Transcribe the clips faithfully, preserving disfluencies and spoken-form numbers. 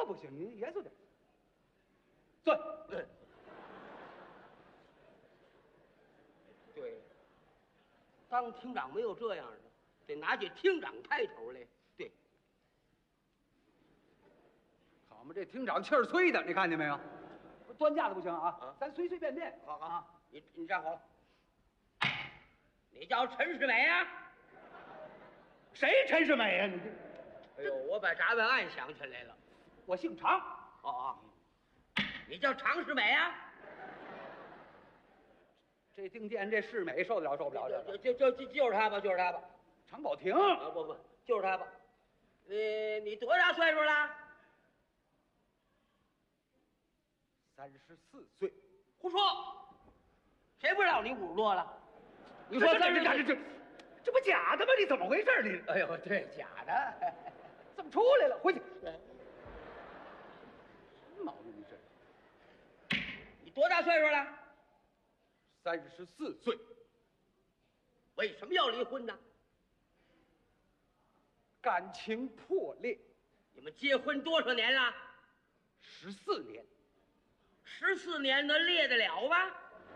可不行，你严肃点。坐。 嗯。对。当厅长没有这样的，得拿起厅长抬头来。对。 好嘛，这厅长气儿催的，你看见没有？端架子不行啊，啊咱随随便便。 好好，啊、你你站好了。你叫陈世美啊？ 谁陈世美呀、啊？你这……哎呦，我把闸本案想起来了。 我姓常。 哦哦，你叫常世美啊？ 这定店这世美受得了受不了这？ 就就就就是他吧，就是他吧。 常宝霆啊，不不，就是他吧。你你多大岁数了？ 三十四岁。 胡说！谁不知道你五十多了？你说三十这这这不假的吗？你怎么回事？你哎呦，对，假的， 怎么出来了？回去。什么毛病？你这？ 你多大岁数了？ 三十四岁。 为什么要离婚呢？ 感情破裂。 你们结婚多少年了？ 十四年。 十四年能裂得了吗？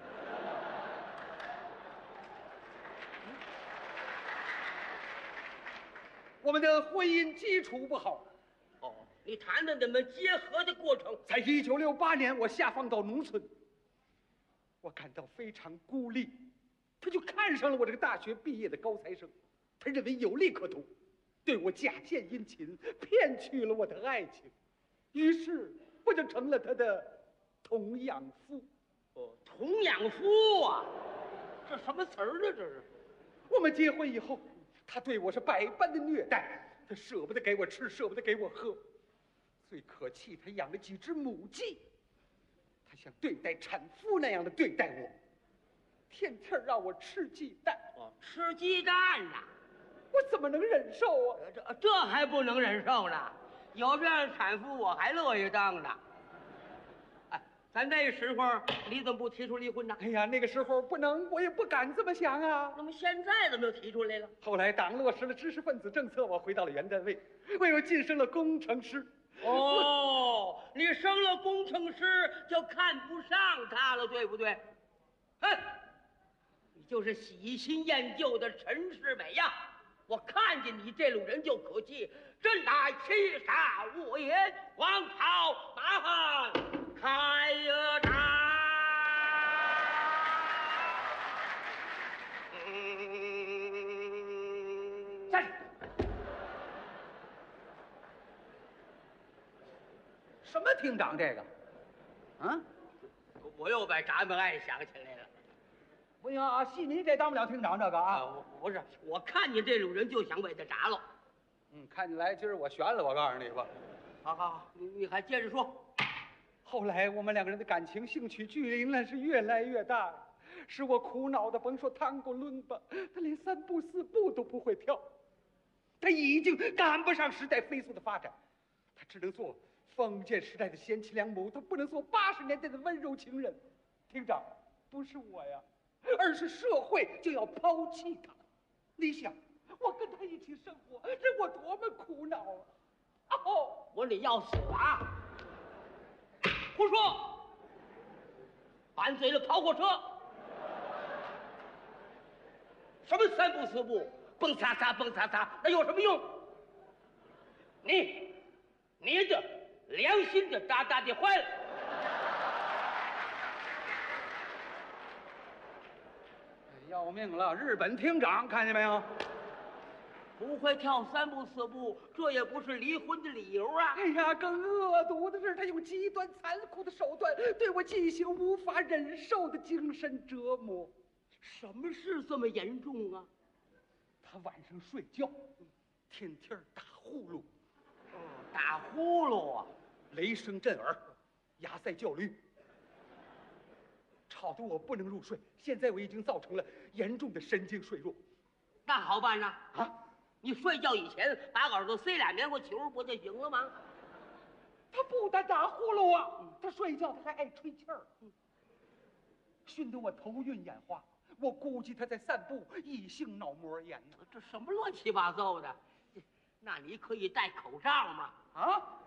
我们的婚姻基础不好。 哦，你谈谈你们结合的过程。 在一九六八年，我下放到农村，我感到非常孤立，他就看上了我这个大学毕业的高材生，他认为有利可图，对我假献殷勤，骗取了我的爱情，于是我就成了他的童养夫。 哦，童养夫啊，这什么词儿呢？这是。 我们结婚以后，他对我是百般的虐待，他舍不得给我吃，舍不得给我喝。最可气，他养了几只母鸡，他像对待产妇那样的对待我，天天让我吃鸡蛋。 哦，吃鸡蛋呐， 我怎么能忍受啊？ 这这还不能忍受呢？有这样的产妇，我还乐意当呢。哎，咱那时候你怎么不提出离婚呢？ 哎呀，那个时候不能，我也不敢这么想啊。 那么现在怎么又提出来了？ 后来党落实了知识分子政策，我回到了原单位，我又晋升了工程师。 哦，你升了工程师就看不上他了，对不对？哼，你就是喜新厌旧的陈世美呀！我看见你这种人就可气，真乃欺杀我也！王朝马汉开张！ 下去。什么厅长这个？啊？ 我又把闸门案想起来了。 不行啊，戏迷这当不了厅长这个啊。 啊我不是，我看见这种人就想把他铡了。 嗯，看起来今儿我悬了，我告诉你吧。 好好好，你你还接着说。 后来我们两个人的感情兴趣距离那是越来越大，使我苦恼的甭说tango过伦巴，他连三步四步都不会跳，他已经赶不上时代飞速的发展，他只能做封建时代的贤妻良母，他不能做八十年代的温柔情人。厅长，不是我呀，而是社会就要抛弃他。你想，我跟他一起生活，这我多么苦恼啊！哦， 我得要死啊！胡说！拌嘴的跑火车，什么三步四步，蹦擦擦蹦擦擦，那有什么用？你，你这良心就大大的坏了。 要命了！日本厅长看见没有？ 不会跳三步四步，这也不是离婚的理由啊！ 哎呀，更恶毒的是，他用极端残酷的手段对我进行无法忍受的精神折磨。 什么事这么严重啊？ 他晚上睡觉，天天打呼噜。 哦，打呼噜啊， 雷声震耳，牙塞叫驴，吵得我不能入睡。现在我已经造成了严重的神经衰弱。 那好办呐！ 啊， 你睡觉以前把耳朵塞俩棉花球不就行了吗？ 他不但打呼噜啊，嗯、他睡觉他还爱吹气儿，嗯、熏得我头晕眼花。我估计他在散布异性脑膜炎呢。 这什么乱七八糟的？那你可以戴口罩吗？ 啊？